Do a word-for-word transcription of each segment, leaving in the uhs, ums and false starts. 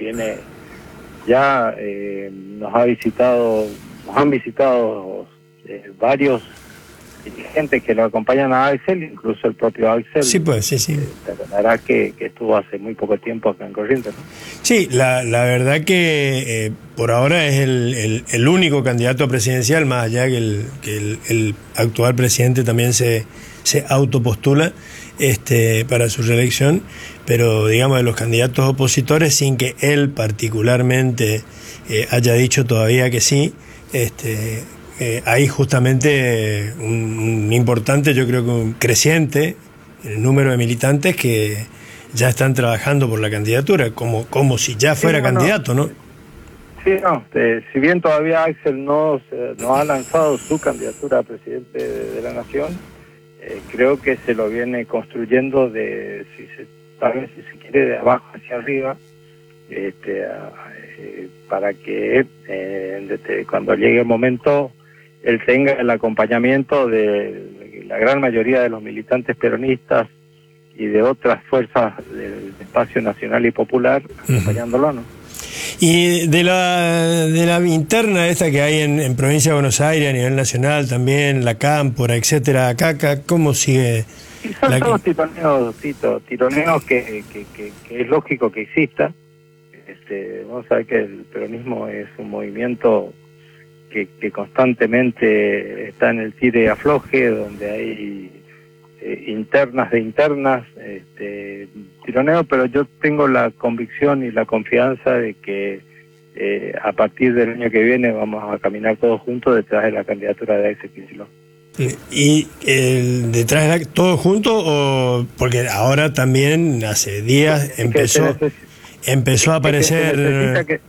viene ya, eh, nos ha visitado, nos han visitado eh, varios dirigentes que lo acompañan a Axel, incluso el propio Axel. Sí, pues, sí, sí. Eh, la verdad que, que estuvo hace muy poco tiempo acá en Corrientes, ¿no? Sí, la, la verdad que eh, por ahora es el, el, el único candidato presidencial, más allá que el, que el, el actual presidente también se, se autopostula este, para su reelección, pero digamos de los candidatos opositores, sin que él particularmente eh, haya dicho todavía que sí, este, eh, hay justamente un, un importante, yo creo que un creciente el número de militantes que ya están trabajando por la candidatura, como, como si ya fuera sí, no, candidato, ¿no? Sí, no, eh, si bien todavía Axel no, se, no ha lanzado su candidatura a presidente de, de la Nación, eh, creo que se lo viene construyendo de, si se, tal vez si se quiere, de abajo hacia arriba, este, a, eh, para que eh, desde, cuando llegue el momento él tenga el acompañamiento de la gran mayoría de los militantes peronistas y de otras fuerzas del espacio nacional y popular acompañándolo, ¿no? Y de la de la interna esta que hay en, en Provincia de Buenos Aires, a nivel nacional también, la Cámpora, etcétera, acá, ¿cómo sigue? Y son todos que... tironeos, Tito, tironeos que, que, que, que es lógico que exista. Este, vamos a ver que el peronismo es un movimiento que, que constantemente está en el tire y afloje, donde hay eh, internas de internas, este, tironeo, pero yo tengo la convicción y la confianza de que eh, a partir del año que viene vamos a caminar todos juntos detrás de la candidatura de Axel Kicillof. ¿Y el, detrás de la, todos juntos o porque ahora también hace días es empezó neces- empezó a aparecer que que,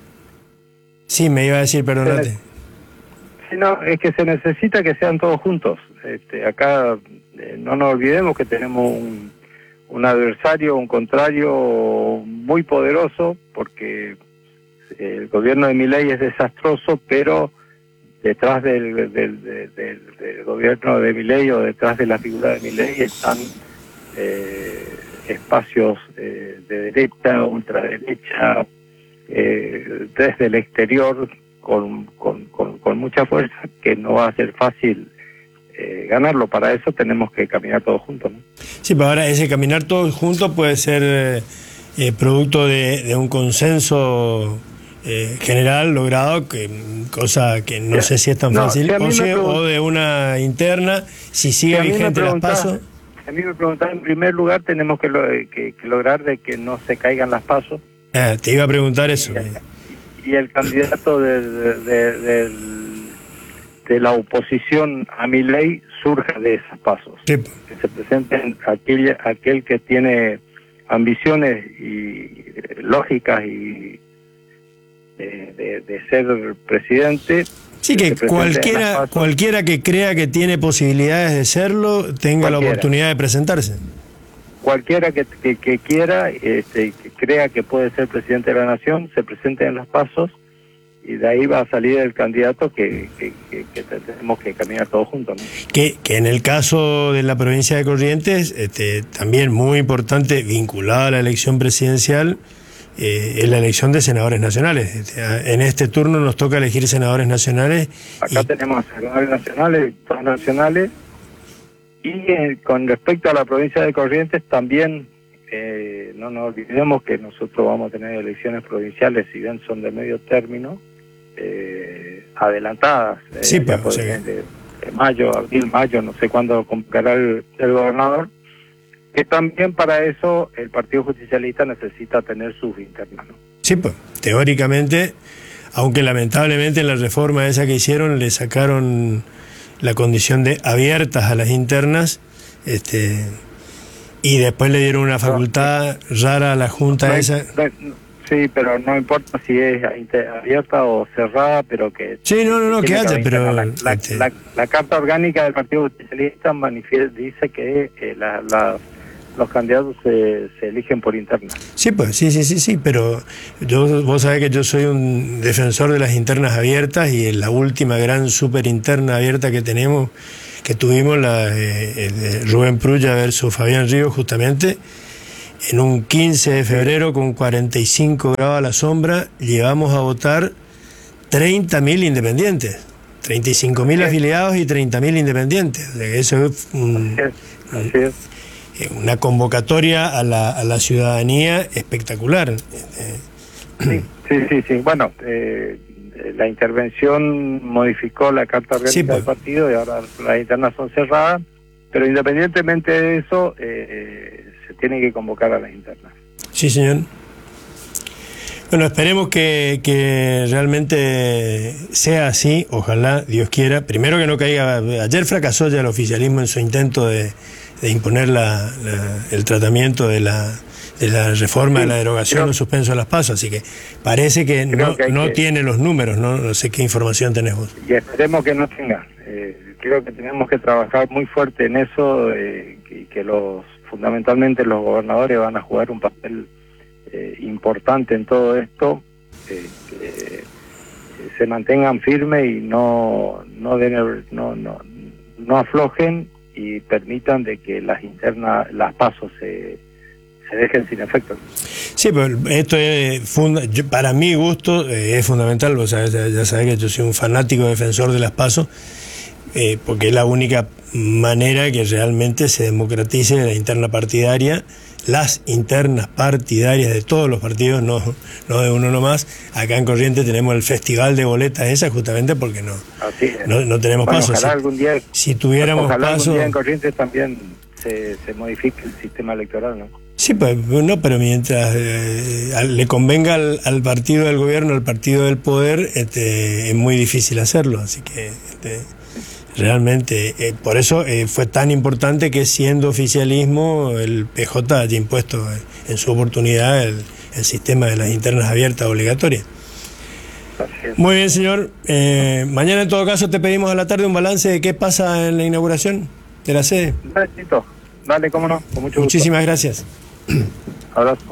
sí, me iba a decir, perdónate. Sí, no, es que se necesita que sean todos juntos. Este, acá eh, no nos olvidemos que tenemos un, un adversario, un contrario muy poderoso, porque el gobierno de Milei es desastroso, pero detrás del, del, del, del, del gobierno de Milei o detrás de la figura de Milei están eh, espacios eh, de derecha, ultraderecha, eh, desde el exterior, Con, con, con, con mucha fuerza, que no va a ser fácil eh, ganarlo. Para eso tenemos que caminar todos juntos, ¿no? Sí, pero ahora ese caminar todos juntos puede ser eh, producto de, de un consenso eh, general logrado, que cosa que no sí. sé si es tan no, fácil, si o, sea, o de una interna, si sigue si vigente las pasos. A mí me preguntaba, en primer lugar, tenemos que, lo, que, que lograr de que no se caigan las pasos. Ah, te iba a preguntar eso. Y el candidato de, de, de, de, de la oposición a Milei surja de esos pasos. Sí. Que se presente aquel, aquel que tiene ambiciones y eh, lógicas y de, de, de ser presidente. Sí, que, que cualquiera cualquiera que crea que tiene posibilidades de serlo tenga cualquiera. la oportunidad de presentarse. Cualquiera que, que, que quiera, este, que crea que puede ser presidente de la Nación, se presente en los pasos y de ahí va a salir el candidato que, que, que, que tenemos que caminar todos juntos, ¿no? Que, que en el caso de la provincia de Corrientes, este, también muy importante, vinculada a la elección presidencial, eh, es la elección de senadores nacionales. Este, en este turno nos toca elegir senadores nacionales. Acá y... tenemos senadores nacionales, diputados nacionales. Y eh, con respecto a la provincia de Corrientes, también eh, no nos olvidemos que nosotros vamos a tener elecciones provinciales, si bien son de medio término, eh, adelantadas, eh, sí, pero, por, sí. de, de mayo, abril, mayo, no sé cuándo convocará el, el gobernador, que también para eso el Partido Justicialista necesita tener sus internas, ¿no? Sí, pues, teóricamente, aunque lamentablemente en la reforma esa que hicieron le sacaron la condición de abiertas a las internas, este y después le dieron una facultad no, rara a la Junta no, esa. No, sí, pero no importa si es abierta o cerrada, pero que... Sí, no, no, no, que haya, pero... La, la, este... la, la Carta Orgánica del Partido Justicialista dice que eh, la, la, los candidatos se, se eligen por interna. Sí, pues, sí, sí, sí, sí, pero yo, vos sabés que yo soy un defensor de las internas abiertas y en la última gran super interna abierta que tenemos, que tuvimos, la eh, Rubén Prulla versus Fabián Ríos, justamente, en un quince de febrero con cuarenta y cinco grados a la sombra, llevamos a votar treinta mil independientes, treinta y cinco mil afiliados y treinta mil independientes. Eso es, un, Así es. una convocatoria a la, a la ciudadanía espectacular. Sí, sí, sí. sí. Bueno, eh, la intervención modificó la carta orgánica sí, pues. del partido y ahora las internas son cerradas, pero independientemente de eso, eh, se tiene que convocar a las internas. Sí, señor. Bueno, esperemos que, que realmente sea así, ojalá, Dios quiera. Primero que no caiga, ayer fracasó ya el oficialismo en su intento de, de imponer la, la, el tratamiento de la, de la reforma, sí, de la derogación creo, o suspenso de las PASO, así que parece que no, que no que, tiene los números, ¿no? No sé qué información tenés vos. Y esperemos que no tenga. Eh, creo que tenemos que trabajar muy fuerte en eso, eh, y que los fundamentalmente los gobernadores van a jugar un papel Eh, importante en todo esto, eh, que eh, se mantengan firmes y no no, den el, no no no aflojen y permitan de que las internas, las pasos se, se dejen sin efecto. Sí, pero esto es funda yo, para mi gusto eh, es fundamental. Vos sabés, ya, ya sabés que yo soy un fanático defensor de las pasos, eh, porque es la única manera que realmente se democratice la interna partidaria, las internas partidarias de todos los partidos, no, no de uno nomás. Acá en Corrientes tenemos el festival de boletas esa justamente porque no, no, no tenemos bueno, pasos. Ojalá si, algún día, si tuviéramos ojalá pasos... algún día en Corrientes también se, se modifique el sistema electoral, ¿no? Sí, pues no, pero mientras eh, le convenga al, al partido del gobierno, al partido del poder, este, es muy difícil hacerlo, así que... Este, realmente, eh, por eso eh, fue tan importante que siendo oficialismo el P J haya impuesto eh, en su oportunidad el, el sistema de las internas abiertas obligatorias. Muy bien, señor. Eh, mañana en todo caso te pedimos a la tarde un balance de qué pasa en la inauguración de la sede. Dale, Dale cómo no, con mucho Muchísimas gusto. gracias. Abrazo.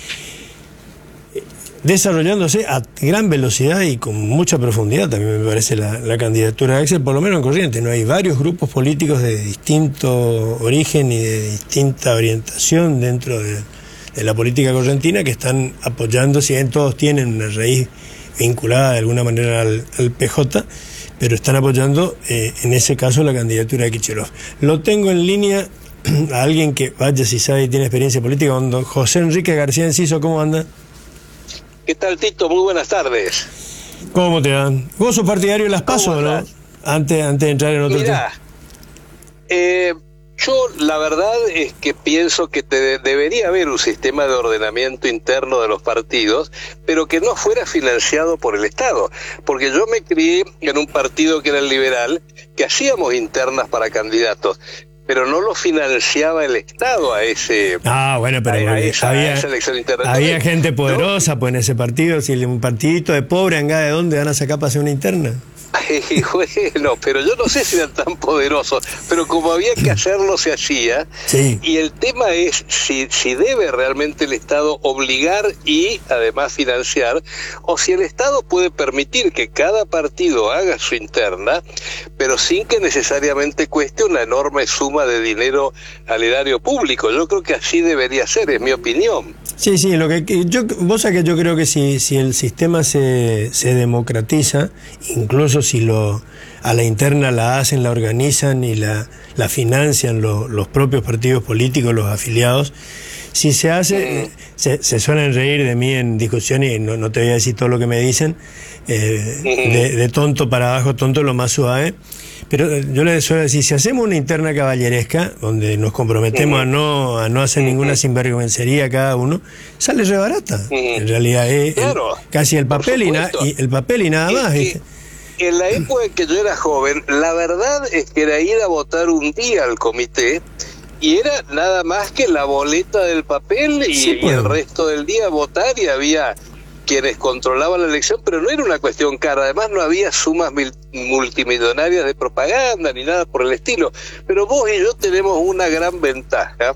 Desarrollándose a gran velocidad y con mucha profundidad también me parece la, la candidatura de Axel, por lo menos en Corrientes. No hay varios grupos políticos de distinto origen y de distinta orientación dentro de, de la política correntina que están apoyando, si bien todos tienen una raíz vinculada de alguna manera al, al P J, pero están apoyando eh, en ese caso la candidatura de Kicillof. Lo tengo en línea a alguien que vaya si sabe y tiene experiencia política, don José Enrique García Enciso. ¿Cómo anda? ¿Qué tal, Tito? Muy buenas tardes. ¿Cómo te dan? Vos sos partidario de las PASO, ¿no? Antes, antes de entrar en otro Mirá, tema. Eh, yo la verdad es que pienso que te, debería haber un sistema de ordenamiento interno de los partidos, pero que no fuera financiado por el Estado. Porque yo me crié en un partido que era el liberal, que hacíamos internas para candidatos, pero no lo financiaba el Estado a ese... Ah, bueno, pero a, a esa, había, a esa elección interna. había gente poderosa, ¿no? Pues en ese partido, si un partidito de pobre, ¿anga de dónde van a sacar para hacer una interna? Bueno, pero yo no sé si eran tan poderosos, pero como había que hacerlo se hacía, sí. Y el tema es si, si debe realmente el Estado obligar y además financiar, o si el Estado puede permitir que cada partido haga su interna, pero sin que necesariamente cueste una enorme suma de dinero al erario público. Yo creo que así debería ser, es mi opinión. Sí, sí, lo que yo, vos sabés que yo creo que si, si el sistema se, se democratiza, incluso si lo a la interna la hacen, la organizan y la, la financian lo, los propios partidos políticos, los afiliados, si se hace, uh-huh. se, se suelen reír de mí en discusiones y no, no te voy a decir todo lo que me dicen, eh, uh-huh. de, de tonto para abajo, tonto lo más suave. Pero yo les suelo decir, si hacemos una interna caballeresca, donde nos comprometemos uh-huh. a no a no hacer uh-huh. ninguna sinvergüencería cada uno, sale re barata. Uh-huh. En realidad es claro, el, casi el papel y, na, y el papel y nada más. Y, y en la época en que yo era joven, la verdad es que era ir a votar un día al comité y era nada más que la boleta del papel y, sí, y el resto del día votar, y había quienes controlaban la elección, pero no era una cuestión cara. Además no había sumas mil, multimillonarias de propaganda ni nada por el estilo. Pero vos y yo tenemos una gran ventaja,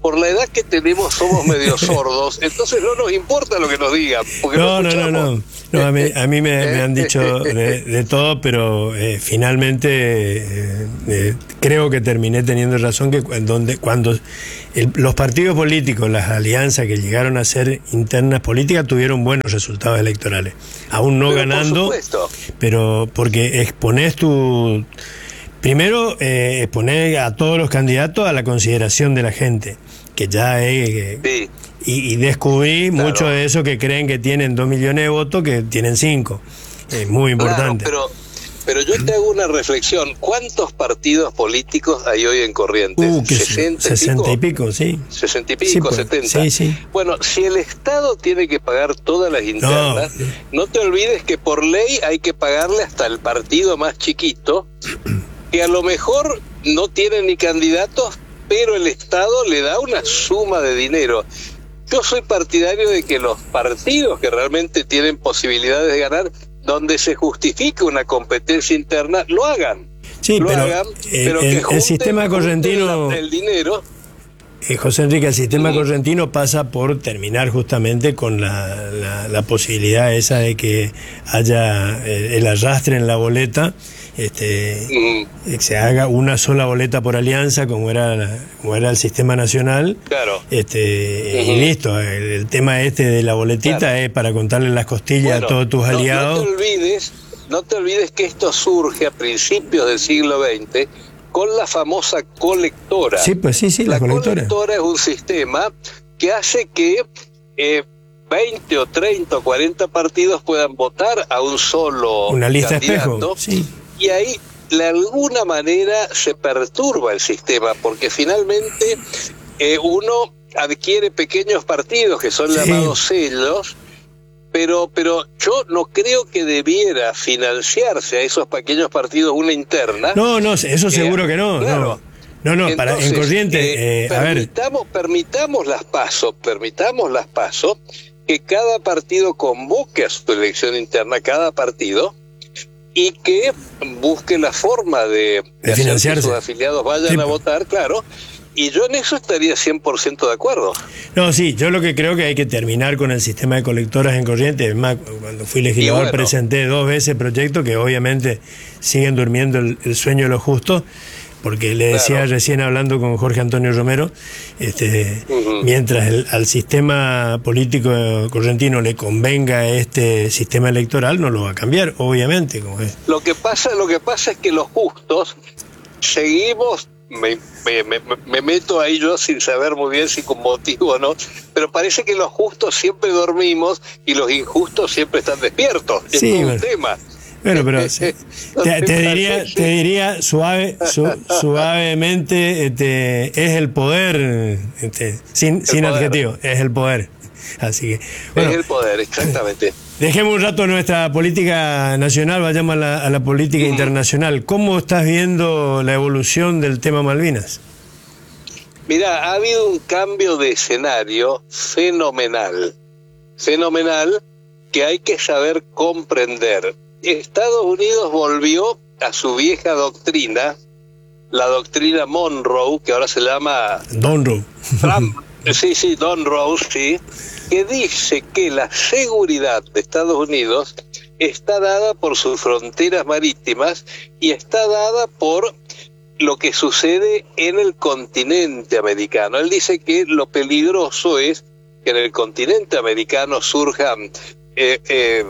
por la edad que tenemos somos medio sordos, entonces no nos importa lo que nos digan. Porque no, no, no, no, no. A mí, a mí me, me han dicho de, de todo, pero eh, finalmente eh, eh, creo que terminé teniendo razón, que donde, cuando el, los partidos políticos, las alianzas que llegaron a ser internas políticas, tuvieron buenos resultados electorales. Aún no pero ganando, pero porque exponés tu... Primero, eh, exponer a todos los candidatos a la consideración de la gente, que ya es... Eh, sí. y, y descubrí claro. mucho de eso que creen que tienen dos millones de votos, que tienen cinco. Es muy importante. Claro, pero, pero yo te hago una reflexión. ¿Cuántos partidos políticos hay hoy en Corrientes? Uh, ¿sesenta, sesenta y pico? Sí. ¿sesenta y pico? Sí, pues, ¿setenta? Sí, sí. Bueno, si el Estado tiene que pagar todas las internas, no, no te olvides que por ley hay que pagarle hasta el partido más chiquito, que a lo mejor no tiene ni candidatos, pero el Estado le da una suma de dinero. Yo soy partidario de que los partidos que realmente tienen posibilidades de ganar, donde se justifique una competencia interna, lo hagan. Sí, lo pero, hagan, el, pero que el, junten, el sistema correntino... el dinero... Eh, José Enrique, el sistema correntino pasa por terminar justamente con la, la, la posibilidad esa de que haya el, el arrastre en la boleta, este, mm. se haga una sola boleta por alianza, como era, como era el sistema nacional. Claro. Este, uh-huh. Y listo, el, el tema este de la boletita claro. es para contarle las costillas bueno, a todos tus aliados. No, no te olvides, no te olvides que esto surge a principios del siglo veinte con la famosa colectora. Sí, pues sí, sí, la, la colectora. La colectora es un sistema que hace que eh, veinte o treinta o cuarenta partidos puedan votar a un solo una lista candidato, espejo, sí. Y ahí de alguna manera se perturba el sistema, porque finalmente eh, uno adquiere pequeños partidos que son sí. llamados sellos, Pero, pero yo no creo que debiera financiarse a esos pequeños partidos una interna. No, no, eso seguro que no. Claro. No, no, no para, en Corrientes, eh, eh, a ver. Permitamos, permitamos las pasos, permitamos las pasos, que cada partido convoque a su elección interna, cada partido, y que busque la forma de, de, de financiarse. Hacer que sus afiliados vayan sí. a votar, claro. Y yo en eso estaría cien por ciento de acuerdo. No, sí, yo lo que creo que hay que terminar con el sistema de colectoras en Corrientes. Es más, cuando fui legislador bueno. presenté dos veces proyectos que obviamente siguen durmiendo el, el sueño de los justos, porque le decía claro. recién hablando con Jorge Antonio Romero, este, uh-huh. mientras el, al sistema político correntino le convenga este sistema electoral, no lo va a cambiar, obviamente. Como es. Lo que pasa, lo que pasa es que los justos seguimos... Me, me, me, me meto ahí yo sin saber muy bien si con motivo o no, pero parece que los justos siempre dormimos y los injustos siempre están despiertos. Sí, es bueno. un tema. Bueno, pero te, te diría, te diría suave, su, suavemente, este, es el poder, este, sin, el sin poder. adjetivo, es el poder. Así que, bueno, es el poder, exactamente. Dejemos un rato nuestra política nacional, vayamos a la, a la política mm. internacional. ¿Cómo estás viendo la evolución del tema Malvinas? Mirá, ha habido un cambio de escenario fenomenal, fenomenal, que hay que saber comprender. Estados Unidos volvió a su vieja doctrina, la doctrina Monroe, que ahora se llama... Monroe. Trump. Sí, sí, Don Rose, sí, que dice que la seguridad de Estados Unidos está dada por sus fronteras marítimas y está dada por lo que sucede en el continente americano. Él dice que lo peligroso es que en el continente americano surjan eh, eh,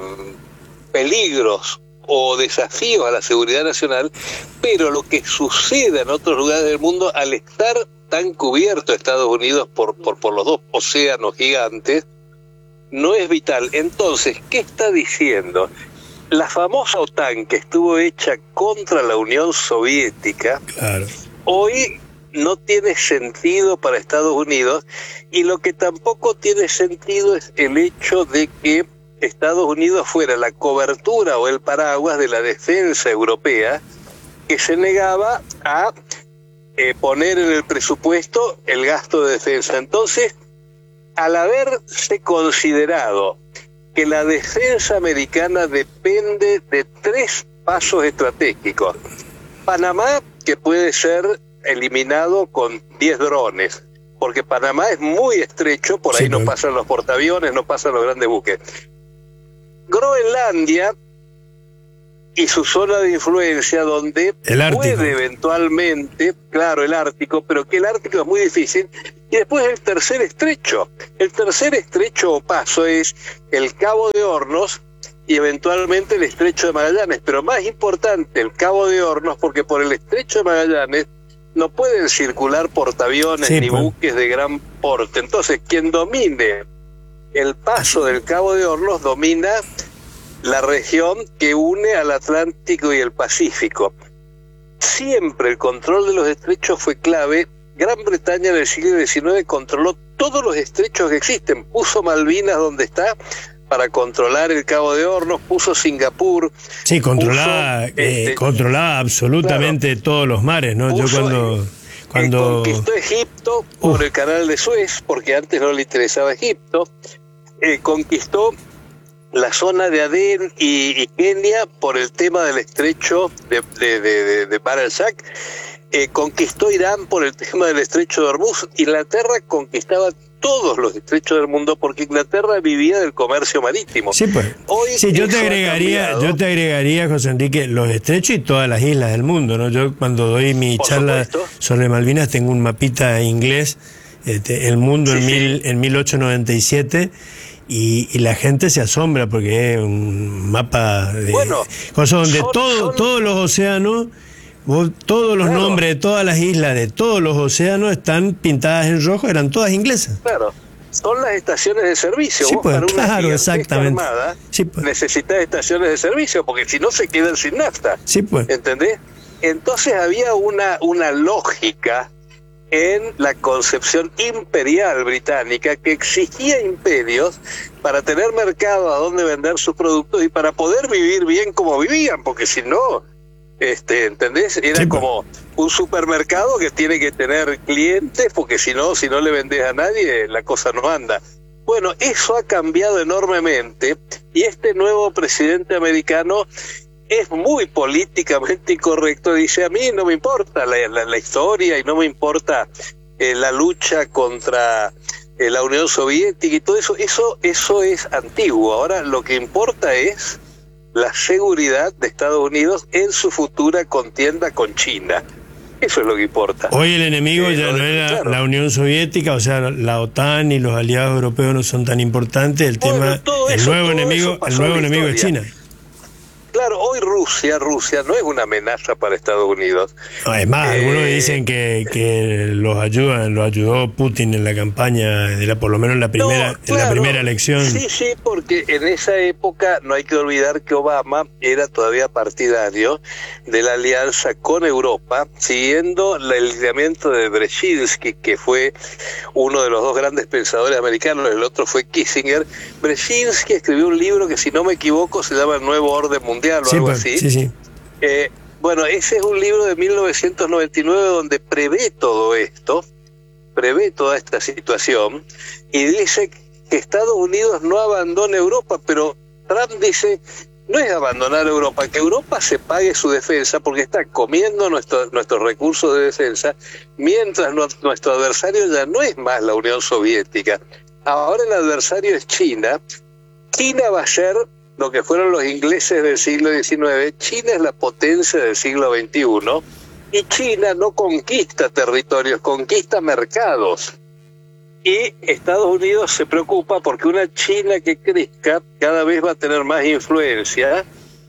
peligros o desafíos a la seguridad nacional, pero lo que sucede en otros lugares del mundo, al estar tan cubierto Estados Unidos por, por, por los dos océanos gigantes, no es vital. Entonces, ¿qué está diciendo? La famosa OTAN, que estuvo hecha contra la Unión Soviética, claro. hoy no tiene sentido para Estados Unidos, y lo que tampoco tiene sentido es el hecho de que Estados Unidos fuera la cobertura o el paraguas de la defensa europea, que se negaba a Eh, poner en el presupuesto el gasto de defensa. Entonces, al haberse considerado que la defensa americana depende de tres pasos estratégicos: Panamá, que puede ser eliminado con diez drones; porque Panamá es muy estrecho, por ahí sí, no pues. pasan los portaaviones, no pasan los grandes buques. Groenlandia y su zona de influencia, donde puede eventualmente, claro, el Ártico, pero que el Ártico es muy difícil. Y después el tercer estrecho. El tercer estrecho o paso es el Cabo de Hornos y eventualmente el Estrecho de Magallanes. Pero más importante, el Cabo de Hornos, porque por el Estrecho de Magallanes no pueden circular portaaviones sí, ni pues. buques de gran porte. Entonces, quien domine el paso del Cabo de Hornos domina la región que une al Atlántico y el Pacífico. Siempre el control de los estrechos fue clave. Gran Bretaña en el siglo diecinueve controló todos los estrechos que existen. Puso Malvinas donde está para controlar el Cabo de Hornos, puso Singapur. Sí, controlaba, puso, eh, este, controlaba absolutamente claro, todos los mares, ¿no? Yo cuando... cuando... Eh, conquistó Egipto por Uf. el canal de Suez, porque antes no le interesaba Egipto. Eh, conquistó la zona de Adén y, y Kenia por el tema del estrecho de, de, de, de, de Bar el-Shak. Eh, conquistó Irán por el tema del estrecho de Hormuz. Inglaterra conquistaba todos los estrechos del mundo porque Inglaterra vivía del comercio marítimo. Sí, pues. Hoy sí, yo te agregaría, yo te agregaría, José Enrique, los estrechos y todas las islas del mundo, ¿no? Yo cuando doy mi por charla supuesto. sobre Malvinas tengo un mapita inglés, este, El Mundo sí, en, mil, sí. en mil ochocientos noventa y siete. Y, y la gente se asombra porque es un mapa de bueno, cosas donde son, todo, son... todos los océanos, todos los claro. nombres de todas las islas de todos los océanos están pintadas en rojo, eran todas inglesas. Claro, son las estaciones de servicio. Sí, Vos pues, para una claro, exactamente. Armada, sí, pues. necesitas estaciones de servicio porque si no se quedan sin nafta. Sí, pues. ¿Entendés? Entonces había una, una lógica en la concepción imperial británica que exigía imperios para tener mercado a donde vender sus productos y para poder vivir bien como vivían, porque si no, este, ¿entendés? Era sí, como un supermercado que tiene que tener clientes, porque si no, si no le vendés a nadie, la cosa no anda. Bueno, eso ha cambiado enormemente y este nuevo presidente americano es muy políticamente incorrecto, dice a mí no me importa la, la, la historia y no me importa eh, la lucha contra eh, la Unión Soviética y todo eso, eso, eso es antiguo. Ahora lo que importa es la seguridad de Estados Unidos en su futura contienda con China. Eso es lo que importa. Hoy el enemigo eh, ya no es la, claro. la Unión Soviética, o sea, la OTAN y los aliados europeos no son tan importantes. El bueno, tema, el eso, nuevo enemigo, el nuevo enemigo es China. Claro, hoy Rusia, Rusia no es una amenaza para Estados Unidos. No, es más, eh, algunos dicen que, que los ayudan, los ayudó Putin en la campaña, de la, por lo menos en la primera, no, claro, en la primera elección. Sí, sí, porque en esa época no hay que olvidar que Obama era todavía partidario de la alianza con Europa, siguiendo el lineamiento de Brzezinski, que fue uno de los dos grandes pensadores americanos, el otro fue Kissinger. Brzezinski escribió un libro que, si no me equivoco, se llama El Nuevo Orden Mundial, o sí, algo pues, así. Sí, sí. Eh, bueno, ese es un libro de mil novecientos noventa y nueve donde prevé todo esto, prevé toda esta situación, y dice que Estados Unidos no abandone Europa, pero Trump dice, no es abandonar Europa, que Europa se pague su defensa porque está comiendo nuestro, nuestros recursos de defensa, mientras no, nuestro adversario ya no es más la Unión Soviética. Ahora el adversario es China. China va a ser lo que fueron los ingleses del siglo diecinueve, China es la potencia del siglo veintiuno, y China no conquista territorios, conquista mercados. Y Estados Unidos se preocupa porque una China que crezca cada vez va a tener más influencia,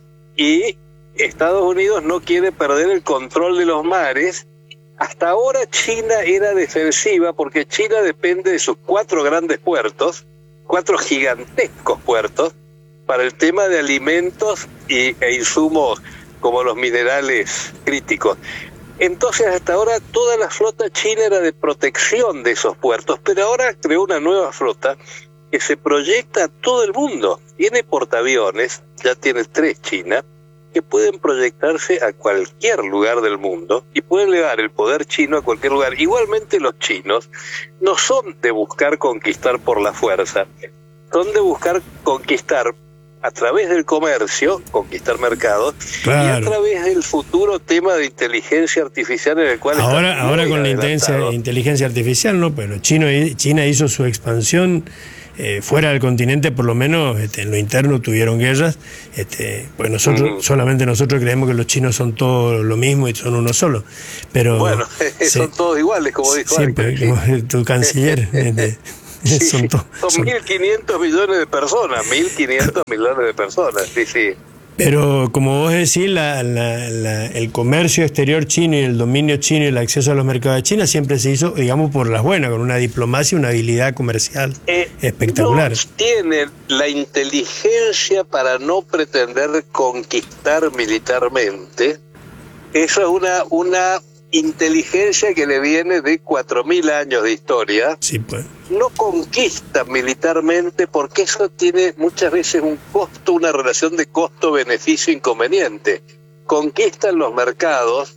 y Estados Unidos no quiere perder el control de los mares. Hasta ahora China era defensiva porque China depende de sus cuatro grandes puertos, cuatro gigantescos puertos, para el tema de alimentos y, e insumos como los minerales críticos. Entonces hasta ahora toda la flota china era de protección de esos puertos, pero ahora creó una nueva flota que se proyecta a todo el mundo. Tiene portaaviones, ya tiene tres China, que pueden proyectarse a cualquier lugar del mundo y pueden llevar el poder chino a cualquier lugar. Igualmente los chinos no son de buscar conquistar por la fuerza, son de buscar conquistar a través del comercio, conquistar mercados, claro. y a través del futuro tema de inteligencia artificial en el cual... Ahora, ahora con la inteligencia, inteligencia artificial, ¿no? Pero Chino, China hizo su expansión eh, fuera del continente, por lo menos este, en lo interno tuvieron guerras, este, pues nosotros, mm. solamente nosotros creemos que los chinos son todos lo mismo y son uno solo. Pero bueno, son se, todos iguales, como dijo siempre, como tu canciller. este, Sí, son, to, son, son mil quinientos millones de personas, mil quinientos millones de personas, sí, sí. Pero como vos decís, la, la, la, el comercio exterior chino y el dominio chino y el acceso a los mercados de China siempre se hizo, digamos, por las buenas, con una diplomacia y una habilidad comercial eh, espectacular. No tienen la inteligencia para no pretender conquistar militarmente. Eso es una... una inteligencia que le viene de cuatro mil años de historia. Sí, pues. No conquista militarmente porque eso tiene muchas veces un costo, una relación de costo-beneficio-inconveniente. Conquistan los mercados,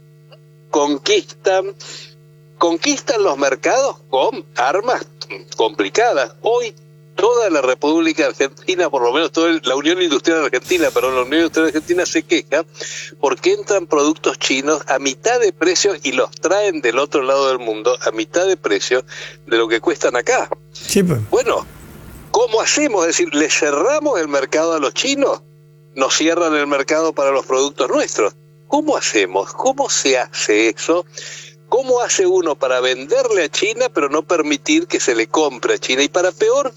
conquistan, conquistan los mercados con armas complicadas. Hoy toda la República Argentina, por lo menos toda la Unión Industrial Argentina, pero la Unión Industrial Argentina se queja porque entran productos chinos a mitad de precio y los traen del otro lado del mundo a mitad de precio de lo que cuestan acá. Sí, pues. Bueno, ¿cómo hacemos? Es decir, ¿le cerramos el mercado a los chinos? ¿Nos cierran el mercado para los productos nuestros? ¿Cómo hacemos? ¿Cómo se hace eso? ¿Cómo hace uno para venderle a China pero no permitir que se le compre a China? Y para peor,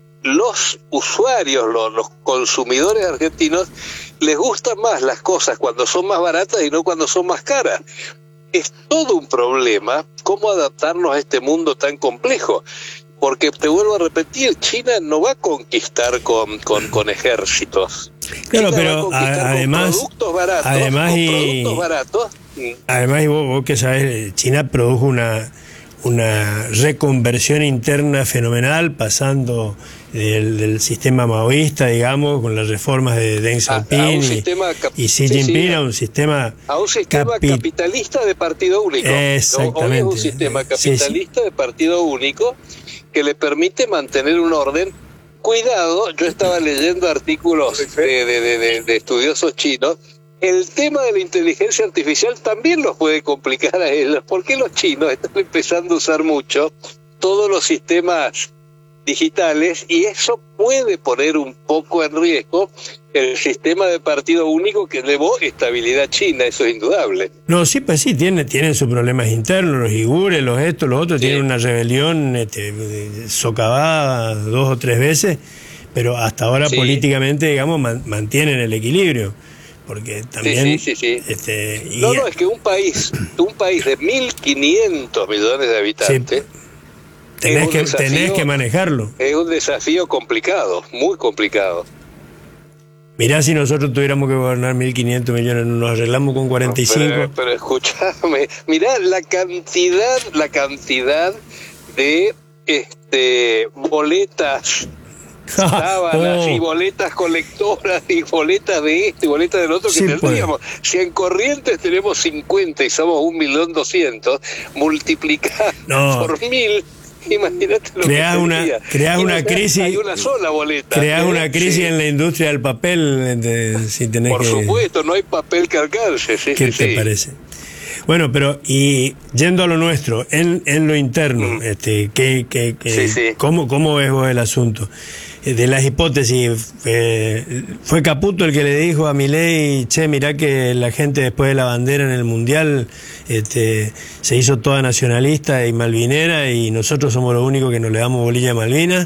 los usuarios, los, los consumidores argentinos, les gustan más las cosas cuando son más baratas y no cuando son más caras. Es todo un problema cómo adaptarnos a este mundo tan complejo. Porque te vuelvo a repetir, China no va a conquistar con, con, con ejércitos. Claro, China pero va a conquistar además, con productos baratos, además con y, productos baratos. Además, y vos, vos que sabés, China produjo una, una reconversión interna fenomenal, pasando del, del sistema maoísta, digamos, con las reformas de Deng Xiaoping y, y Xi Jinping, sí, sí, a un sistema, a un sistema capi capitalista de partido único. Exactamente. Hoy es un sistema capitalista sí, sí. de partido único que le permite mantener un orden. Cuidado, yo estaba leyendo artículos de, de, de, de, de estudiosos chinos. El tema de la inteligencia artificial también los puede complicar a ellos, porque los chinos están empezando a usar mucho todos los sistemas digitales y eso puede poner un poco en riesgo el sistema de partido único que llevó estabilidad a China, eso es indudable. No, sí, pues sí, tiene, tienen sus problemas internos, los uigures, los estos, los otros, sí. Tienen una rebelión este, socavada dos o tres veces, pero hasta ahora sí. políticamente, digamos, man, mantienen el equilibrio. Porque también sí, sí, sí, sí. Este, y... no, no, es que un país, un país de mil quinientos millones de habitantes, sí. tenés, que, desafío, tenés que manejarlo. Es un desafío complicado, muy complicado. Mirá si nosotros tuviéramos que gobernar mil quinientos millones, nos arreglamos con cuarenta y cinco. Pero, pero escúchame, mirá la cantidad, la cantidad de este boletas, sábanas oh. y boletas colectoras y boletas de esto y boletas del otro que sí, tendríamos. Pues. Si en Corrientes tenemos cincuenta y somos un millón doscientos, multiplicado no. por mil. Imagínate lo creás que una, creás una crisis. Hay una sola boleta. Creás ¿eh? una crisis sí. en la industria del papel. De, si tenés Por que, supuesto, no hay papel que alcance. Sí, ¿Qué sí, te sí. parece? Bueno, pero y yendo a lo nuestro, en, en lo interno, mm. este, ¿qué, qué, qué, sí, sí. ¿cómo, ¿cómo ves vos el asunto? De las hipótesis, eh, fue Caputo el que le dijo a Milei, che, mirá que la gente después de la bandera en el Mundial este, se hizo toda nacionalista y malvinera y nosotros somos los únicos que no le damos bolilla a Malvinas.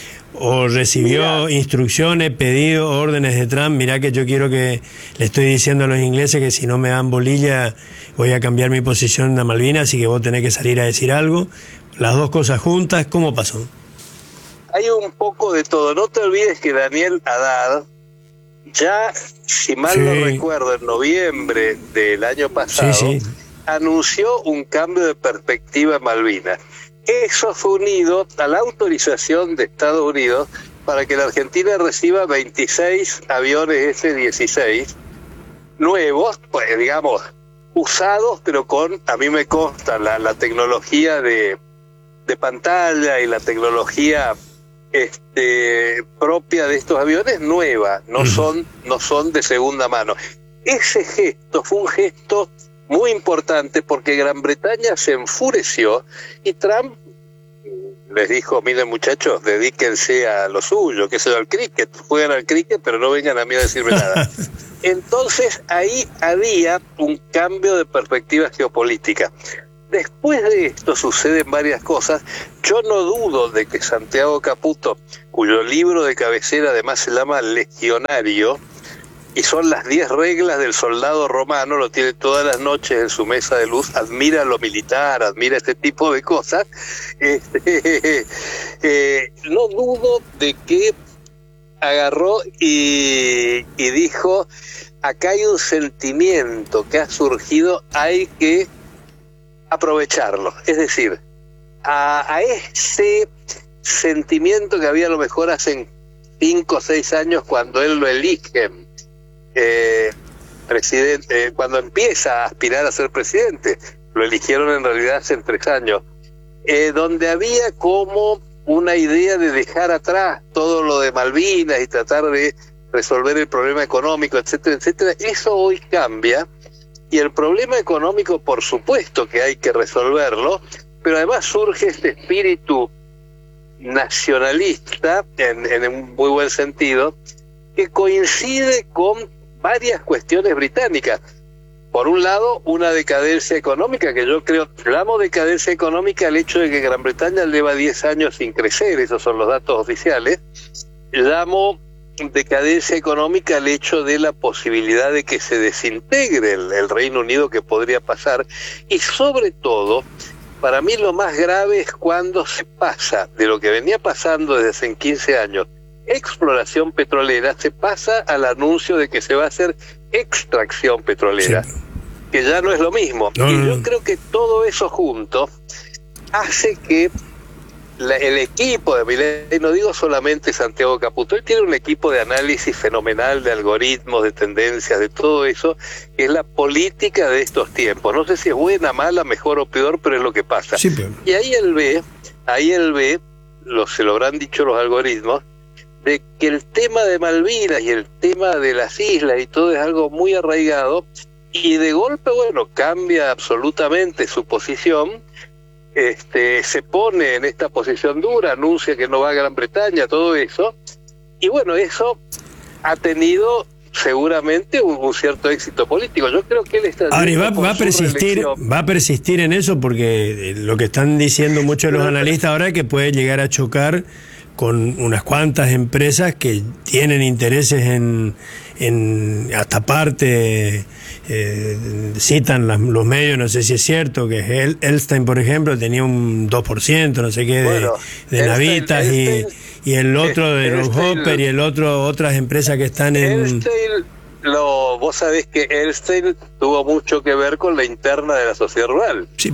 O recibió mirá. instrucciones, pedidos, órdenes de Trump, mirá que yo quiero que le estoy diciendo a los ingleses que si no me dan bolilla voy a cambiar mi posición a Malvinas, así que vos tenés que salir a decir algo. Las dos cosas juntas, ¿cómo pasó? Hay un poco de todo. No te olvides que Daniel Haddad, ya, si mal sí. no recuerdo, en noviembre del año pasado, sí, sí. anunció un cambio de perspectiva en Malvinas. Eso fue unido a la autorización de Estados Unidos para que la Argentina reciba veintiséis aviones F dieciséis nuevos, pues digamos, usados, pero con, a mí me consta, la, la tecnología de, de pantalla y la tecnología este, propia de estos aviones nueva, no son, no son de segunda mano. Ese gesto fue un gesto muy importante porque Gran Bretaña se enfureció y Trump les dijo, miren muchachos, dedíquense a lo suyo, que sea al cricket, jueguen al cricket, pero no vengan a mí a decirme nada. Entonces ahí había un cambio de perspectiva geopolítica. Después de esto suceden varias cosas. Yo no dudo de que Santiago Caputo, cuyo libro de cabecera además se llama Legionario, y son las diez reglas del soldado romano, lo tiene todas las noches en su mesa de luz, admira lo militar, admira este tipo de cosas, este, eh, no dudo de que agarró y, y dijo, acá hay un sentimiento que ha surgido, hay que aprovecharlo. Es decir, a, a ese sentimiento que había a lo mejor hace cinco o seis años cuando él lo elige, Eh, presidente, eh, cuando empieza a aspirar a ser presidente, lo eligieron en realidad hace tres años, eh, donde había como una idea de dejar atrás todo lo de Malvinas y tratar de resolver el problema económico, etcétera, etcétera. Eso hoy cambia, y el problema económico por supuesto que hay que resolverlo, pero además surge este espíritu nacionalista, en, en un muy buen sentido, que coincide con varias cuestiones británicas. Por un lado, una decadencia económica, que yo creo, llamo decadencia económica al hecho de que Gran Bretaña lleva diez años sin crecer, esos son los datos oficiales. Llamo decadencia económica al hecho de la posibilidad de que se desintegre el, el Reino Unido, que podría pasar, y sobre todo, para mí lo más grave es cuando se pasa de lo que venía pasando desde hace quince años, exploración petrolera, se pasa al anuncio de que se va a hacer extracción petrolera, sí, que ya no es lo mismo. No, y yo no. creo que todo eso junto hace que la, el equipo de Milei, no digo solamente Santiago Caputo, él tiene un equipo de análisis fenomenal de algoritmos, de tendencias, de todo eso, que es la política de estos tiempos. No sé si es buena, mala, mejor o peor, pero es lo que pasa. Sí, pero... Y ahí él ve, ahí él ve, lo, se lo habrán dicho los algoritmos, de que el tema de Malvinas y el tema de las islas y todo es algo muy arraigado, y de golpe, bueno, cambia absolutamente su posición, este, se pone en esta posición dura, anuncia que no va a Gran Bretaña, todo eso, y bueno, eso ha tenido seguramente un, un cierto éxito político. Yo creo que él está... Ahora, va, va a persistir, va a persistir en eso, porque lo que están diciendo muchos de los analistas ahora es que puede llegar a chocar con unas cuantas empresas que tienen intereses en, en hasta parte, eh, citan las, los medios, no sé si es cierto, que El, Elstein, por ejemplo, tenía un dos por ciento, no sé qué, de, bueno, de Elstein, navitas, Elstein, y, y el otro de los Hopper, y el otro, otras empresas que están en... Elstein, lo, vos sabés que Elstein tuvo mucho que ver con la interna de la sociedad rural. Sí.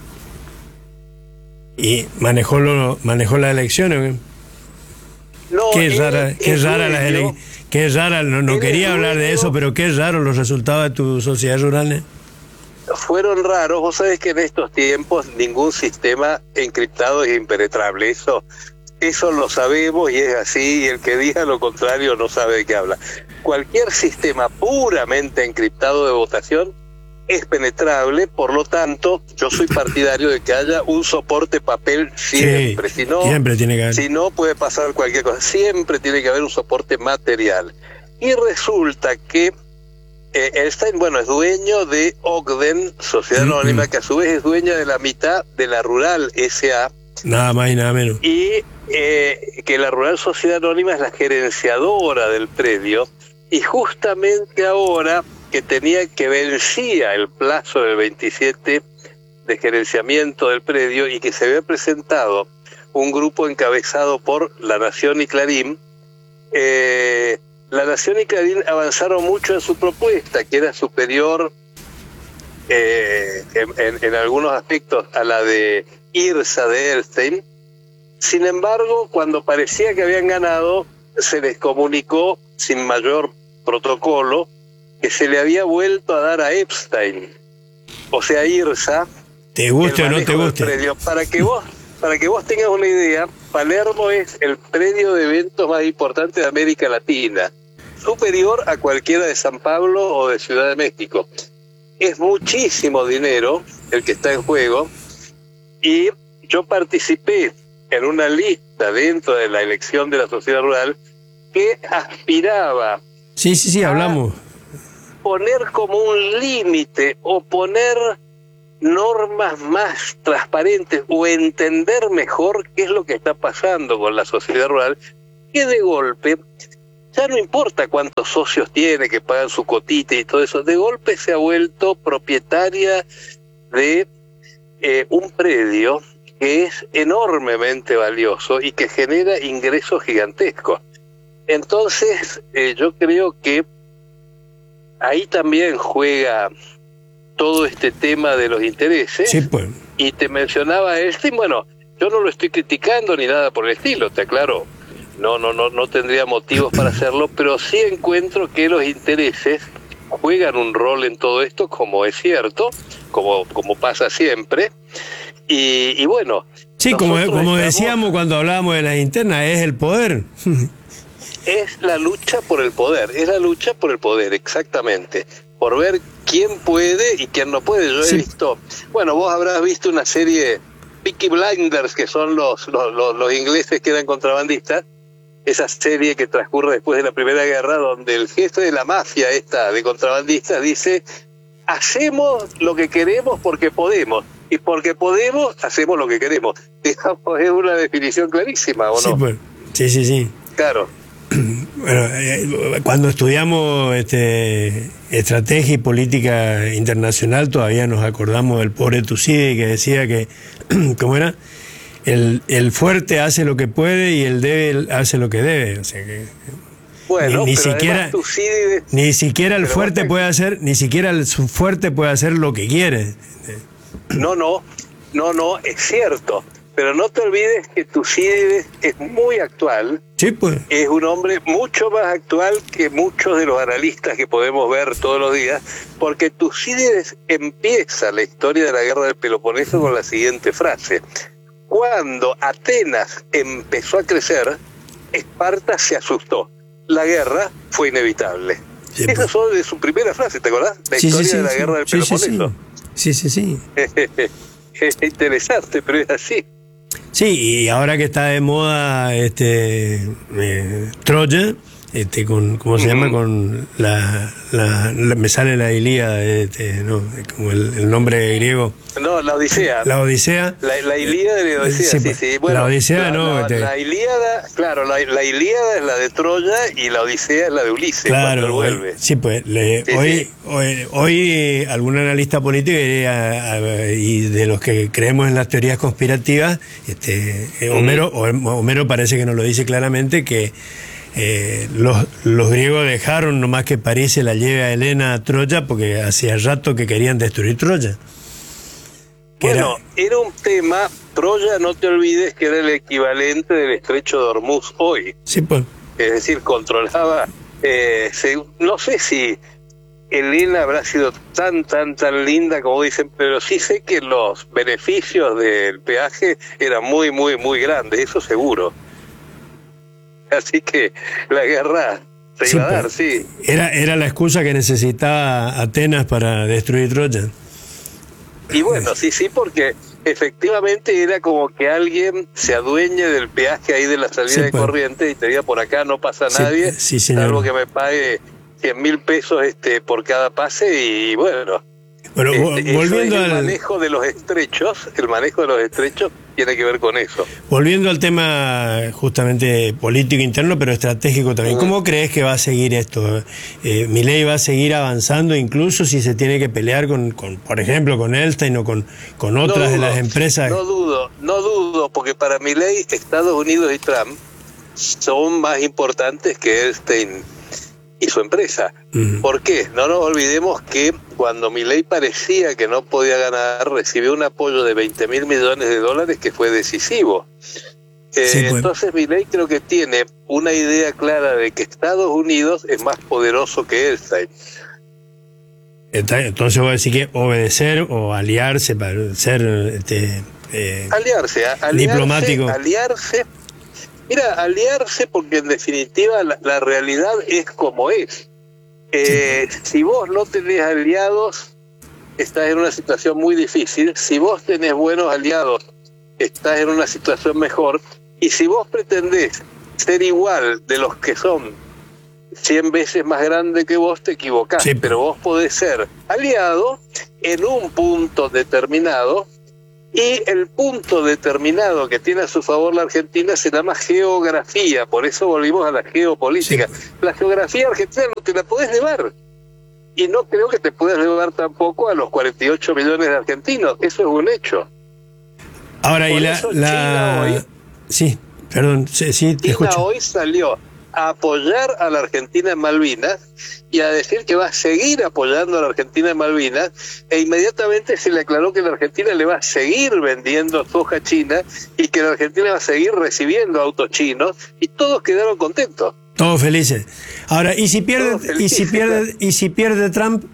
Y manejó, lo, manejó las elecciones, No, qué rara, qué rara la ele- qué rara, no, no quería hablar de eso, pero qué raro los resultados de tu sociedad rural, ¿eh? Fueron raros. Vos sabés que en estos tiempos ningún sistema encriptado es impenetrable, eso, eso lo sabemos y es así, y el que diga lo contrario no sabe de qué habla. Cualquier sistema puramente encriptado de votación es penetrable, por lo tanto, yo soy partidario de que haya un soporte papel siempre, sí, si no, siempre tiene que haber. Si no puede pasar cualquier cosa, siempre tiene que haber un soporte material. Y resulta que eh, Elstein, bueno, es dueño de Ogden, Sociedad mm-hmm. Anónima, que a su vez es dueña de la mitad de la Rural S A. Nada más y nada menos. Y eh, que la Rural Sociedad Anónima es la gerenciadora del predio, y justamente ahora que tenía que vencía el plazo del veintisiete de gerenciamiento del predio y que se había presentado un grupo encabezado por La Nación y Clarín, eh, La Nación y Clarín avanzaron mucho en su propuesta, que era superior eh, en, en, en algunos aspectos a la de IRSA de Elstein. Sin embargo, cuando parecía que habían ganado, se les comunicó sin mayor protocolo que se le había vuelto a dar a Epstein, o sea, IRSA. Te guste o no te guste. Para que vos, para que vos tengas una idea, Palermo es el predio de eventos más importante de América Latina, superior a cualquiera de San Pablo o de Ciudad de México. Es muchísimo dinero el que está en juego, y yo participé en una lista dentro de la elección de la sociedad rural que aspiraba Sí, sí, sí, hablamos. poner como un límite o poner normas más transparentes o entender mejor qué es lo que está pasando con la sociedad rural, que de golpe ya no importa cuántos socios tiene que pagan su cotita y todo eso, de golpe se ha vuelto propietaria de eh, un predio que es enormemente valioso y que genera ingresos gigantescos. Entonces, eh, yo creo que ahí también juega todo este tema de los intereses. Sí, pues. Y te mencionaba este, bueno, yo no lo estoy criticando ni nada por el estilo, te aclaro. No, no, no, no tendría motivos para hacerlo, pero sí encuentro que los intereses juegan un rol en todo esto, como es cierto, como, como pasa siempre. Y, y bueno. Sí, como, como estamos, decíamos cuando hablábamos de las internas, es el poder. Es la lucha por el poder, es la lucha por el poder, exactamente. Por ver quién puede y quién no puede. Yo Sí. he visto, bueno, vos habrás visto una serie, Peaky Blinders, que son los, los, los, los ingleses que eran contrabandistas, esa serie que transcurre después de la Primera Guerra, donde el jefe de la mafia esta de contrabandistas dice: hacemos lo que queremos porque podemos, y porque podemos hacemos lo que queremos. Digamos, es una definición clarísima, ¿o no? Sí, pues. Sí, sí, sí. Claro. Bueno, eh, cuando estudiamos este, estrategia y política internacional, todavía nos acordamos del pobre Tucídides, que decía que, ¿cómo era? El, el fuerte hace lo que puede y el débil hace lo que debe. O sea que Bueno, ni, ni pero siquiera además Tucídides, ni siquiera el pero fuerte basta- puede hacer, ni siquiera el su- fuerte puede hacer lo que quiere. no, no, no, no, es cierto. Pero no te olvides que Tucídides es muy actual, Sí, pues. es un hombre mucho más actual que muchos de los analistas que podemos ver todos los días, porque Tucídides empieza la historia de la guerra del Peloponeso con la siguiente frase: cuando Atenas empezó a crecer, Esparta se asustó. La guerra fue inevitable. Sí, Esa pues. son de su primera frase, ¿te acordás? La Sí, sí, historia sí, de la sí. guerra del Sí, sí, sí. Peloponeso. Sí, sí, sí. Es interesante, pero es así. Sí, y ahora que está de moda este eh, Troya, este con ¿cómo se Ujú. llama? Con la, la, la- me sale la Ilíada, este, no, como el, el nombre griego, No, la Odisea. la Odisea. La, la Ilíada y la Odisea, Sí, sí, pues, sí. Bueno, la Odisea la, no, La, este- la Ilíada, claro, la, la Ilíada es la de Troya y la Odisea es la de Ulises, cuando él Claro, vuelve. eh, sí, pues le- Sí, hoy, sí. hoy, hoy, eh, algún analista político diría, eh, y de los que creemos en las teorías conspirativas, este, eh, Homero, Homero parece que nos lo dice claramente, que eh, los, los griegos dejaron nomás que París se la lleve a Helena a Troya porque hacía rato que querían destruir Troya. Que Bueno, era- era un tema, Troya, no te olvides que era el equivalente del estrecho de Hormuz hoy. sí, pues. Es decir, controlaba, eh, se- no sé si Helena habrá sido tan, tan, tan linda como dicen, pero sí sé que los beneficios del peaje eran muy, muy, muy grandes, eso seguro. Así que la guerra se Sí, iba a dar, pues. sí. Era, era la excusa que necesitaba Atenas para destruir Troya. Y bueno, sí, sí, porque efectivamente era como que alguien se adueñe del peaje ahí de la salida Sí, de pues. Corrientes y te diga: por acá no pasa Sí, nadie, sí, señor. salvo que me pague cien mil pesos este por cada pase. Y bueno, Bueno, vo- este, eso volviendo es el al... manejo de los estrechos, el manejo de los estrechos tiene que ver con eso. Volviendo al tema justamente político interno, pero estratégico también, ¿cómo crees que va a seguir esto? Eh, ¿Milei va a seguir avanzando incluso si se tiene que pelear con, con por ejemplo, con Elstein o con, con otras No de dudo, las empresas? No dudo, no dudo, porque para Milei Estados Unidos y Trump son más importantes que Elstein y su empresa. Ujú. ¿Por qué? No nos olvidemos que cuando Milei parecía que no podía ganar, recibió un apoyo de veinte mil millones de dólares que fue decisivo. Eh, Sí, pues. Entonces Milei creo que tiene una idea clara de que Estados Unidos es más poderoso que Elstein. Está- Entonces voy a decir que obedecer o aliarse para ser este, eh, Aliarse, a- aliarse, Diplomático. aliarse Mira, aliarse porque en definitiva la, la realidad es como es. Eh, sí. Si vos no tenés aliados, estás en una situación muy difícil. Si vos tenés buenos aliados, estás en una situación mejor. Y si vos pretendés ser igual de los que son cien veces más grande que vos, te equivocás. Sí. Pero vos podés ser aliado en un punto determinado, y el punto determinado que tiene a su favor la Argentina se llama geografía. Por eso volvimos a la geopolítica. Sí. La geografía argentina no te la podés llevar. Y no creo que te puedas llevar tampoco a los cuarenta y ocho millones de argentinos. Eso es un hecho. Ahora, Por y la... la... Hoy, sí, perdón, sí, sí te China escucho. hoy salió a apoyar a la Argentina en Malvinas y a decir que va a seguir apoyando a la Argentina en Malvinas, e inmediatamente se le aclaró que la Argentina le va a seguir vendiendo soja china y que la Argentina va a seguir recibiendo autos chinos, y todos quedaron contentos. Todos felices. Ahora, ¿y si pierde, y si pierde, y si pierde Trump?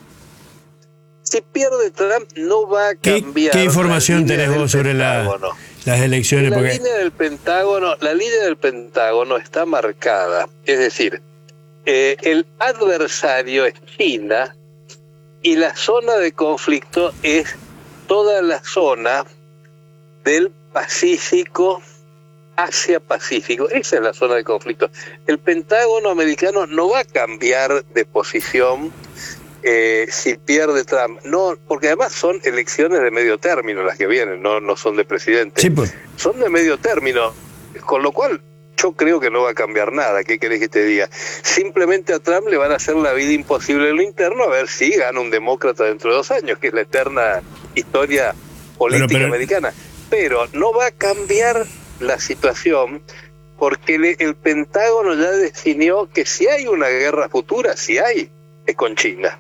Si pierde Trump no va a cambiar. ¿Qué, qué información tenés vos sobre la, las elecciones? La porque... línea del Pentágono, la línea del Pentágono está marcada. Es decir, eh, el adversario es China y la zona de conflicto es toda la zona del Pacífico, Asia-Pacífico. Esa es la zona de conflicto. El Pentágono americano no va a cambiar de posición Eh, si pierde Trump, no, porque además son elecciones de medio término las que vienen, no, no son de presidente, sí, pues. Son de medio término, con lo cual yo creo que no va a cambiar nada. ¿Qué querés que te diga? Simplemente a Trump le van a hacer la vida imposible en lo interno, a ver si gana un demócrata dentro de dos años, que es la eterna historia política pero, pero... americana, pero no va a cambiar la situación, porque le, el Pentágono ya definió que si hay una guerra futura, si hay, es con China.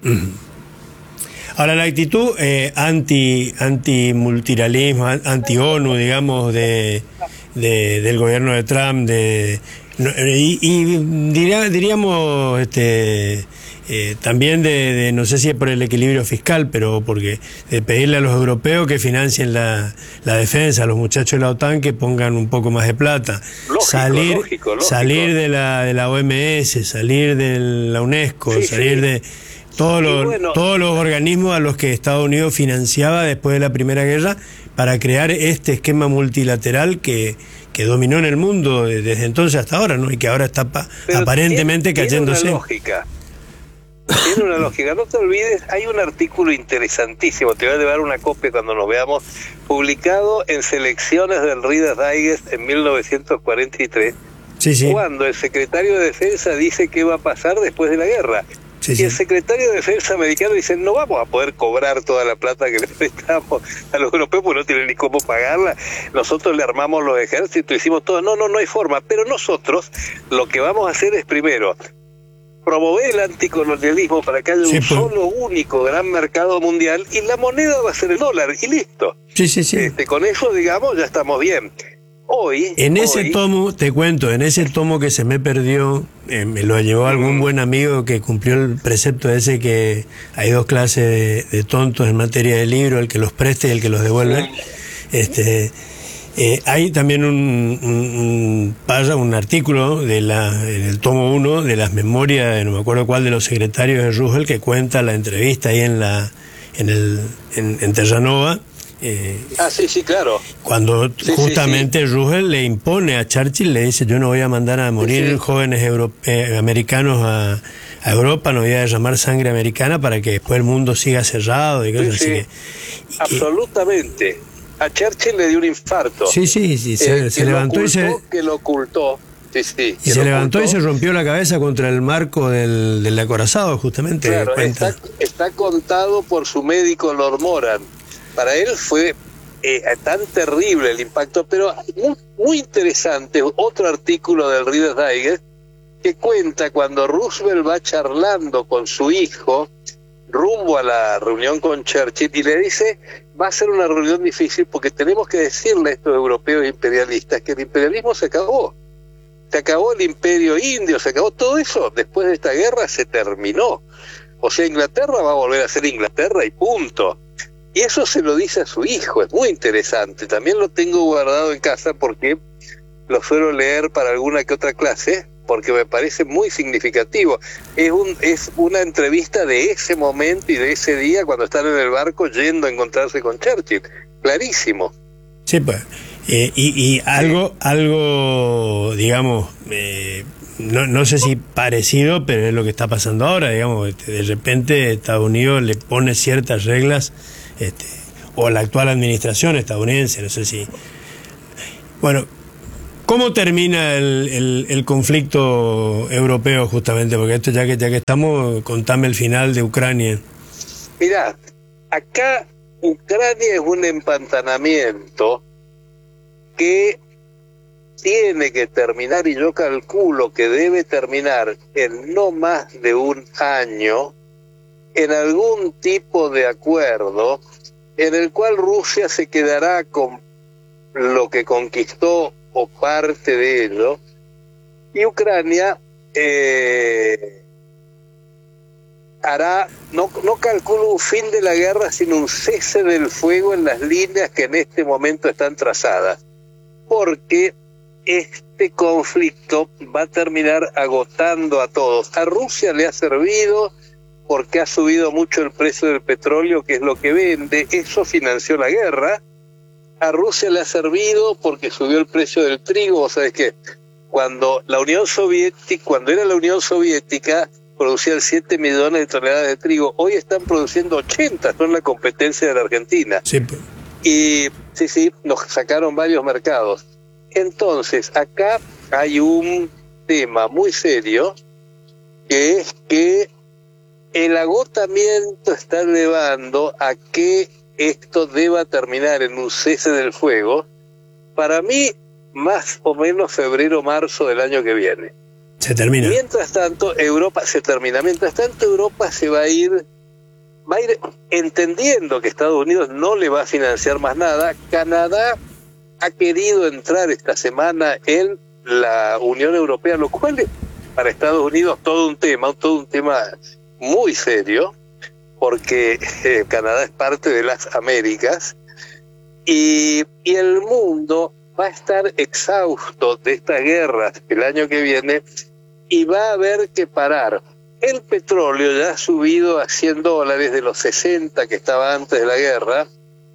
Ahora, la actitud eh, anti anti multilateralismo, anti ONU, digamos, de, de del gobierno de Trump, de y, y diría, diríamos este eh, también de, de no sé si es por el equilibrio fiscal, pero porque de pedirle a los europeos que financien la, la defensa, a los muchachos de la OTAN que pongan un poco más de plata, lógico, salir lógico, lógico. salir de la de la O M S, salir de la UNESCO, sí, salir sí. de todos los bueno, todos los organismos a los que Estados Unidos financiaba después de la Primera Guerra para crear este esquema multilateral que que dominó en el mundo desde entonces hasta ahora, ¿no? Y que ahora está pa, aparentemente tiene, cayéndose. Tiene una lógica. Tiene una lógica. No te olvides, hay un artículo interesantísimo, te voy a llevar una copia cuando nos veamos, publicado en Selecciones del Reader's Digest en mil novecientos cuarenta y tres, sí, sí. cuando el secretario de Defensa dice qué va a pasar después de la guerra. Sí, y sí. El secretario de Defensa americano dice, no vamos a poder cobrar toda la plata que le prestamos a los europeos, porque no tienen ni cómo pagarla. Nosotros le armamos los ejércitos, hicimos todo. No, no, no hay forma. Pero nosotros lo que vamos a hacer es, primero, promover el anticolonialismo para que haya sí, un pues. solo único gran mercado mundial, y la moneda va a ser el dólar, y listo. Sí, sí, sí. Este, con eso, digamos, ya estamos bien. Hoy, en ese hoy, tomo, te cuento, en ese tomo que se me perdió, eh, me lo llevó algún buen amigo que cumplió el precepto ese que hay dos clases de, de tontos en materia de libro, el que los preste y el que los devuelve. Este, eh, hay también un, un, un, un artículo de la, en el tomo uno de las memorias, de no me acuerdo cuál de los secretarios de Roosevelt, que cuenta la entrevista ahí en la en el en, en Terranova. Eh, ah, sí, sí, claro. Cuando sí, justamente sí, sí. Roosevelt le impone a Churchill, le dice, yo no voy a mandar a morir sí, sí. jóvenes euro eh, americanos a, a Europa, no voy a derramar sangre americana para que después el mundo siga cerrado y cosas sí, así. Sí. Que, Absolutamente. A Churchill le dio un infarto. Sí, sí, sí. Se, eh, se levantó ocultó, y se... Que lo ocultó. Sí, sí, y se levantó ocultó. Y se rompió la cabeza contra el marco del, del acorazado, justamente. Claro, está, está contado por su médico Lord Moran. Para él fue eh, tan terrible el impacto, pero muy, muy interesante, otro artículo del Reader's Digest que cuenta cuando Roosevelt va charlando con su hijo rumbo a la reunión con Churchill y le dice, va a ser una reunión difícil porque tenemos que decirle a estos europeos imperialistas que el imperialismo se acabó. Se acabó el imperio indio, se acabó todo eso, después de esta guerra se terminó. O sea, Inglaterra va a volver a ser Inglaterra y punto. Y eso se lo dice a su hijo, es muy interesante. También lo tengo guardado en casa porque lo suelo leer para alguna que otra clase, porque me parece muy significativo. Es un es una entrevista de ese momento y de ese día cuando están en el barco yendo a encontrarse con Churchill. Clarísimo. Sí, pues. Eh, y, y algo, sí. algo, digamos, eh, no, no sé si parecido, pero es lo que está pasando ahora, digamos. De repente Estados Unidos le pone ciertas reglas, este, o la actual administración estadounidense, no sé si... Bueno, ¿cómo termina el, el, el conflicto europeo justamente? Porque esto ya que, ya que estamos, contame el final de Ucrania. Mirá, acá Ucrania es un empantanamiento que tiene que terminar, y yo calculo que debe terminar en no más de un año, en algún tipo de acuerdo en el cual Rusia se quedará con lo que conquistó o parte de ello, y Ucrania eh, hará, no, no calculo un fin de la guerra, sino un cese del fuego en las líneas que en este momento están trazadas, porque este conflicto va a terminar agotando a todos. A Rusia le ha servido porque ha subido mucho el precio del petróleo, que es lo que vende, eso financió la guerra. A Rusia le ha servido porque subió el precio del trigo. Vos sabés que cuando la Unión Soviética, cuando era la Unión Soviética, producían siete millones de toneladas de trigo. Hoy están produciendo ochenta, son la competencia de la Argentina. Sí, pues. Y sí, sí, nos sacaron varios mercados. Entonces, acá hay un tema muy serio, que es que el agotamiento está llevando a que esto deba terminar en un cese del fuego, para mí, más o menos febrero marzo del año que viene. Se termina. Mientras tanto, Europa se termina. Mientras tanto, Europa se va a ir, va a ir entendiendo que Estados Unidos no le va a financiar más nada. Canadá ha querido entrar esta semana en la Unión Europea, lo cual es para Estados Unidos todo un tema, todo un tema muy serio, porque eh, Canadá es parte de las Américas, y, y el mundo va a estar exhausto de estas guerras el año que viene, y va a haber que parar. El petróleo ya ha subido a cien dólares de los sesenta que estaba antes de la guerra.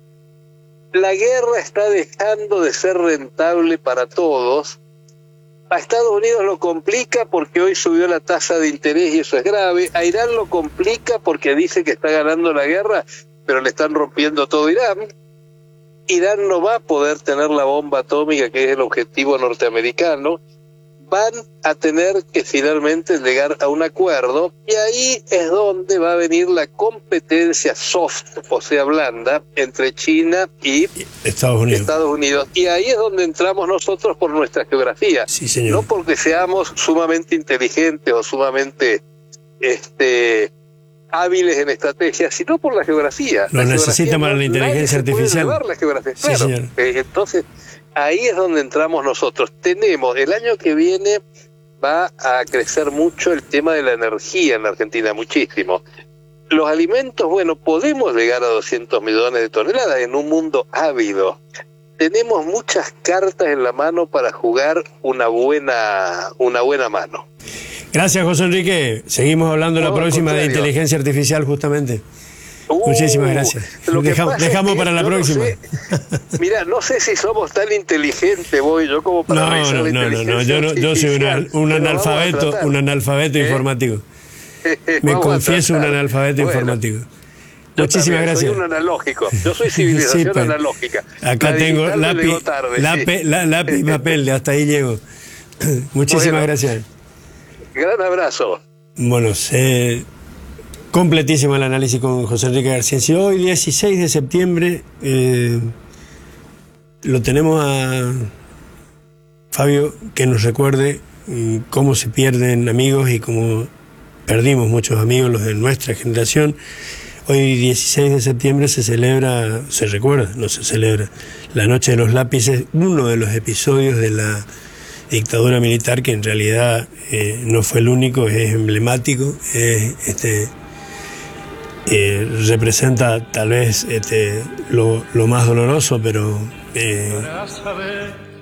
La guerra está dejando de ser rentable para todos. A Estados Unidos lo complica porque hoy subió la tasa de interés y eso es grave. A Irán lo complica porque dice que está ganando la guerra, pero le están rompiendo todo Irán. Irán no va a poder tener la bomba atómica, que es el objetivo norteamericano. Van a tener que finalmente llegar a un acuerdo, y ahí es donde va a venir la competencia soft, o sea, blanda, entre China y Estados Unidos. Estados Unidos. Y ahí es donde entramos nosotros por nuestra geografía. Sí, señor. No porque seamos sumamente inteligentes o sumamente este, hábiles en estrategia, sino por la geografía. Lo necesita para no, la inteligencia artificial. La geografía. Sí, claro. señor. Eh, entonces, ahí es donde entramos nosotros. Tenemos, el año que viene va a crecer mucho el tema de la energía en la Argentina, muchísimo. Los alimentos, bueno, podemos llegar a doscientos millones de toneladas en un mundo ávido. Tenemos muchas cartas en la mano para jugar una buena, una buena mano. Gracias, José Enrique. Seguimos hablando no, la próxima de inteligencia artificial, justamente. Uh, Muchísimas gracias. Dejamos, dejamos para la próxima. No Mira, no sé si somos tan inteligentes, voy yo como para no, revisar no, la no, inteligencia no, yo, no, yo soy una, un analfabeto, un analfabeto ¿Eh? informático. Me confieso un analfabeto bueno, informático. Muchísimas gracias. Soy un analógico. Yo soy civilización sí, analógica. Acá la tengo lápiz, tarde, lápiz, sí. la, lápiz y papel, hasta ahí llego. Muchísimas bueno, gracias. Gran abrazo. Bueno, se... completísimo el análisis con José Enrique García. Si hoy, dieciséis de septiembre, eh, lo tenemos a Fabio, que nos recuerde mm, cómo se pierden amigos y cómo perdimos muchos amigos, los de nuestra generación. Hoy, dieciséis de septiembre, se celebra, se recuerda, no se celebra, la Noche de los Lápices, uno de los episodios de la dictadura militar, que en realidad eh, no fue el único, es emblemático, es este... Eh, representa tal vez este, lo, lo más doloroso, pero eh,